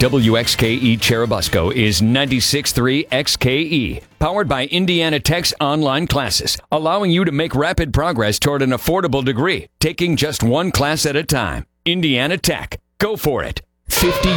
WXKE Cherubusco is 96.3 XKE, powered by Indiana Tech's online classes, allowing you to make rapid progress toward an affordable degree, taking just one class at a time. Indiana Tech. Go for it. 50